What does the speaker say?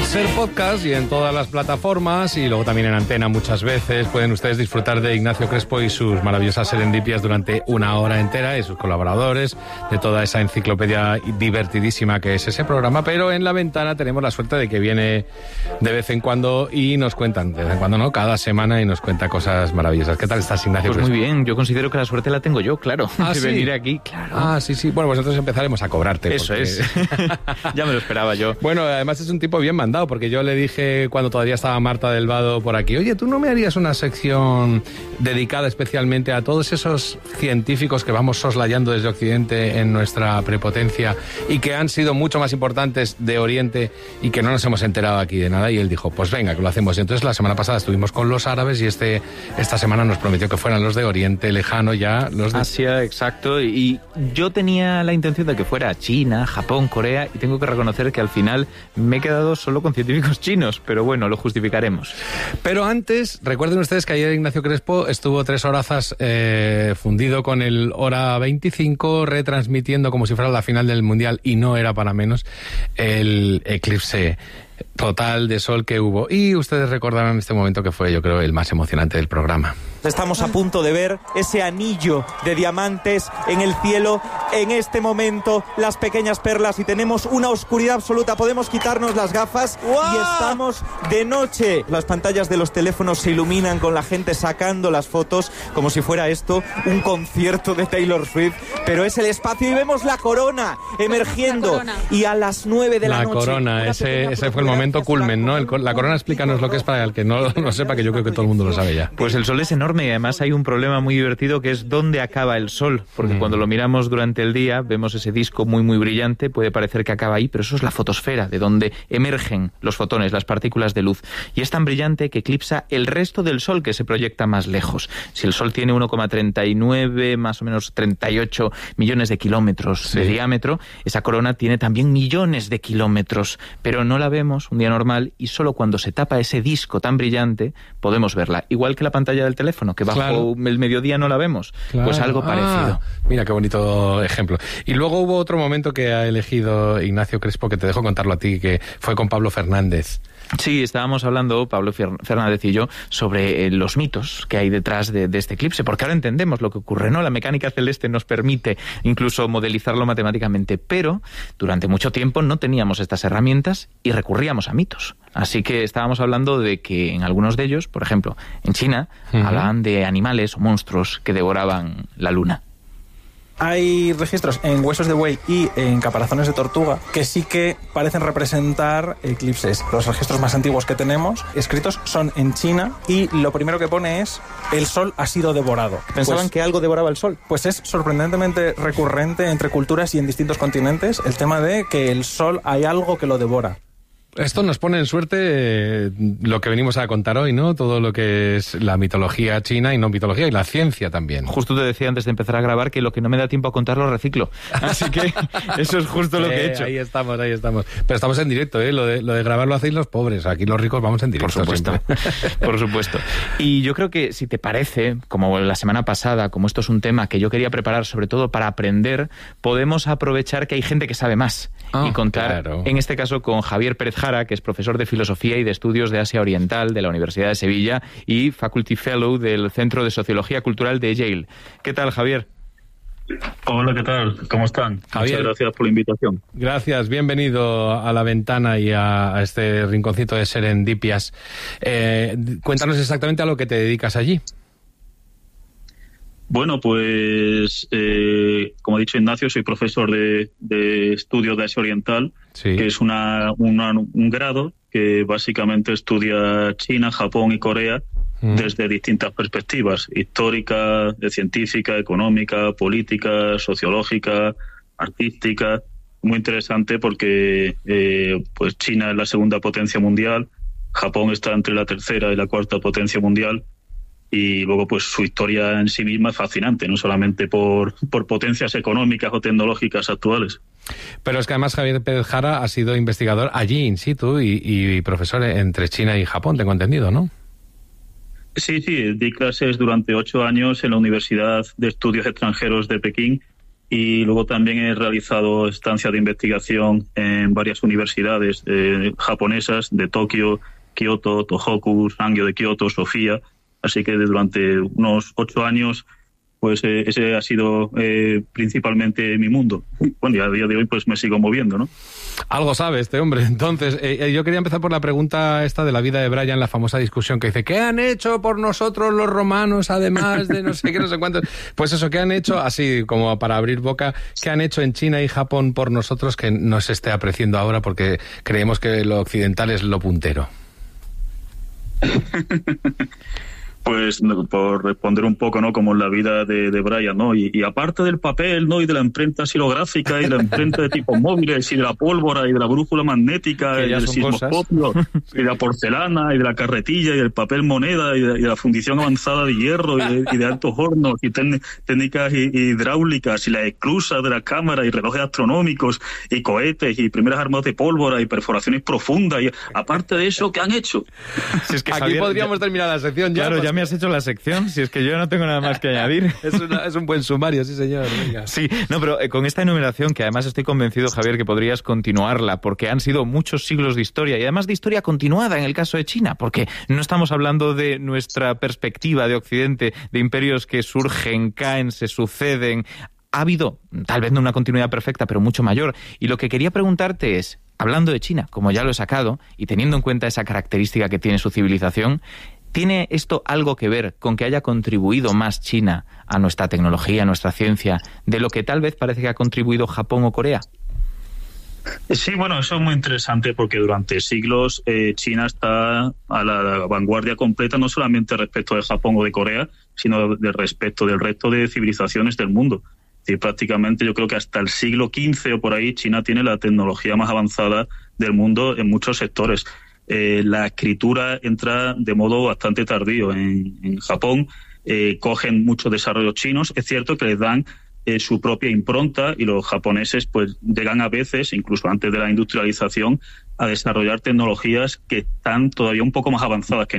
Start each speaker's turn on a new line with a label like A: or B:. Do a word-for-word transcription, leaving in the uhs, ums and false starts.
A: Ser podcast y en todas las plataformas y luego también en Antena muchas veces pueden ustedes disfrutar de Ignacio Crespo y sus maravillosas serendipias durante una hora entera y sus colaboradores, de toda esa enciclopedia divertidísima que es ese programa, pero en La Ventana tenemos la suerte de que viene de vez en cuando y nos cuentan, de vez en cuando no, cada semana, y nos cuenta cosas maravillosas. ¿Qué tal estás, Ignacio
B: Pues
A: Crespo?
B: Muy bien, yo considero que la suerte la tengo yo, claro,
A: ¿Ah,
B: de
A: sí?
B: venir aquí, claro.
A: Ah, sí, sí. Bueno, pues entonces empezaremos a cobrarte.
B: Eso
A: porque...
B: es. Ya me lo esperaba yo.
A: Bueno, además es un tipo bien mandado, porque yo le dije cuando todavía estaba Marta del Vado por aquí, oye, ¿tú no me harías una sección dedicada especialmente a todos esos científicos que vamos soslayando desde Occidente en nuestra prepotencia y que han sido mucho más importantes de Oriente y que no nos hemos enterado aquí de nada? Y él dijo, pues venga, que lo hacemos. Y entonces la semana pasada estuvimos con los árabes y este esta semana nos prometió que fueran los de Oriente Lejano ya, los de...
B: Asia, exacto. Y yo tenía la intención de que fuera China, Japón, Corea, y tengo que reconocer que al final me he quedado solo con científicos chinos, pero bueno, lo justificaremos.
A: Pero antes, recuerden ustedes que ayer Ignacio Crespo estuvo tres horazas eh, fundido con el Hora veinticinco, retransmitiendo como si fuera la final del Mundial, y no era para menos, el eclipse total de sol que hubo. Y ustedes recordarán este momento que fue, yo creo, el más emocionante del programa.
C: Estamos a punto de ver ese anillo de diamantes en el cielo. En este momento, las pequeñas perlas, y tenemos una oscuridad absoluta. Podemos quitarnos las gafas. ¡Wow! Y estamos de noche. Las pantallas de los teléfonos se iluminan con la gente sacando las fotos como si fuera esto un concierto de Taylor Swift. Pero es el espacio y vemos la corona emergiendo. La corona. Y a las nueve de la,
A: la
C: noche...
A: La corona, ese, ese fue el momento culmen, ¿no? El, la corona, explícanos lo que es para el que no lo sepa, que yo creo que todo el mundo lo sabe ya.
B: Pues el sol es enorme y además hay un problema muy divertido que es dónde acaba el sol, porque mm. cuando lo miramos durante el día vemos ese disco muy muy brillante, puede parecer que acaba ahí, pero eso es la fotosfera, de donde emergen los fotones, las partículas de luz, y es tan brillante que eclipsa el resto del sol, que se proyecta más lejos. Si el sol tiene uno coma treinta y nueve, más o menos treinta y ocho millones de kilómetros sí. de diámetro, esa corona tiene también millones de kilómetros, pero no la vemos un día normal y solo cuando se tapa ese disco tan brillante podemos verla, igual que la pantalla del teléfono, que bajo claro. el mediodía no la vemos, claro. pues algo parecido.
A: Ah, mira qué bonito ejemplo. Y luego hubo otro momento que ha elegido Ignacio Crespo, que te dejo contarlo a ti, que fue con Pablo Fernández.
B: Sí, estábamos hablando, Pablo Fernández y yo, sobre eh, los mitos que hay detrás de, de este eclipse, porque ahora entendemos lo que ocurre, ¿no? La mecánica celeste nos permite incluso modelizarlo matemáticamente, pero durante mucho tiempo no teníamos estas herramientas y recurríamos a mitos. Así que estábamos hablando de que en algunos de ellos, por ejemplo, en China, uh-huh. hablaban de animales o monstruos que devoraban la luna.
D: Hay registros en huesos de buey y en caparazones de tortuga que sí que parecen representar eclipses. Los registros más antiguos que tenemos escritos son en China y lo primero que pone es el sol ha sido devorado.
C: ¿Pensaban
D: pues,
C: que algo devoraba el sol?
D: Pues es sorprendentemente recurrente entre culturas y en distintos continentes el tema de que el sol hay algo que lo devora.
A: Esto nos pone en suerte eh, lo que venimos a contar hoy, ¿no? Todo lo que es la mitología china y no mitología, y la ciencia también.
B: Justo te decía antes de empezar a grabar que lo que no me da tiempo a contar lo reciclo. Así que eso es justo lo que he hecho.
A: Eh, ahí estamos, ahí estamos. Pero estamos en directo, ¿eh? Lo de, lo de grabar lo hacéis los pobres. Aquí los ricos vamos en directo.
B: Por supuesto. Por supuesto. Y yo creo que si te parece, como la semana pasada, como esto es un tema que yo quería preparar sobre todo para aprender, podemos aprovechar que hay gente que sabe más. Oh, y contar, claro. en este caso, con Javier Pérez Jara, que es profesor de Filosofía y de Estudios de Asia Oriental de la Universidad de Sevilla y Faculty Fellow del Centro de Sociología Cultural de Yale. ¿Qué tal, Javier?
E: Hola, ¿qué tal? ¿Cómo están?
A: Javier,
E: muchas gracias por la invitación.
A: Gracias, bienvenido a La Ventana y a, a este rinconcito de serendipias. Eh, cuéntanos exactamente a lo que te dedicas allí.
E: Bueno, pues, eh, como ha dicho Ignacio, soy profesor de, de Estudios de Asia Oriental, sí. que es una, una, un grado que básicamente estudia China, Japón y Corea mm. desde distintas perspectivas, histórica, científica, económica, política, sociológica, artística. Muy interesante porque eh, pues China es la segunda potencia mundial, Japón está entre la tercera y la cuarta potencia mundial, y luego pues su historia en sí misma es fascinante, no solamente por, por potencias económicas o tecnológicas actuales.
A: Pero es que además Javier Pérez Jara ha sido investigador allí in situ y, y profesor entre China y Japón, tengo entendido, ¿no?
E: Sí, sí, di clases durante ocho años en la Universidad de Estudios Extranjeros de Pekín y luego también he realizado estancias de investigación en varias universidades eh, japonesas de Tokio, Kioto, Tohoku, Sangyo de Kioto, Sofía, así que durante unos ocho años pues eh, ese ha sido eh, principalmente mi mundo. Bueno, y a día de hoy pues me sigo moviendo, ¿no?
A: Algo sabe este hombre. Entonces, eh, yo quería empezar por la pregunta esta de la vida de Brian, la famosa discusión que dice, ¿qué han hecho por nosotros los romanos, además de no sé qué, no sé cuántos? Pues eso, ¿qué han hecho? Así como para abrir boca, ¿qué han hecho en China y Japón por nosotros que no se esté apreciando ahora porque creemos que lo occidental es lo puntero?
E: Pues por responder un poco, ¿no? Como en la vida de, de Brian, ¿no? Y, y aparte del papel, ¿no? Y de la imprenta xilográfica y de la imprenta de tipos móviles y de la pólvora y de la brújula magnética y del sismoscopio y de la porcelana y de la carretilla y del papel moneda y de, y de la fundición avanzada de hierro y de, y de altos hornos y ten, técnicas hidráulicas y las esclusas de la cámara y relojes astronómicos y cohetes y primeras armas de pólvora y perforaciones profundas y aparte de eso, ¿qué han hecho?
B: Si es que,
A: Aquí
B: Javier,
A: podríamos
B: ya,
A: terminar la sección ya.
B: Claro, ya me has hecho la sección, si es que yo no tengo nada más que añadir.
A: Es, una, es un buen sumario, sí señor. Venga.
B: Sí, no, pero eh, con esta enumeración, que además estoy convencido, Javier, que podrías continuarla, porque han sido muchos siglos de historia, y además de historia continuada en el caso de China, porque no estamos hablando de nuestra perspectiva de Occidente, de imperios que surgen, caen, se suceden. Ha habido, tal vez no una continuidad perfecta, pero mucho mayor. Y lo que quería preguntarte es, hablando de China, como ya lo he sacado, y teniendo en cuenta esa característica que tiene su civilización, ¿tiene esto algo que ver con que haya contribuido más China a nuestra tecnología, a nuestra ciencia, de lo que tal vez parece que ha contribuido Japón o Corea?
E: Sí, bueno, eso es muy interesante porque durante siglos eh, China está a la vanguardia completa, no solamente respecto de Japón o de Corea, sino de respecto del resto de civilizaciones del mundo. Y prácticamente yo creo que hasta el siglo quince o por ahí China tiene la tecnología más avanzada del mundo en muchos sectores. Eh, la escritura entra de modo bastante tardío en, en Japón, eh, cogen muchos desarrollos chinos, es cierto que les dan eh, su propia impronta y los japoneses pues llegan a veces, incluso antes de la industrialización, a desarrollar tecnologías que están todavía un poco más avanzadas que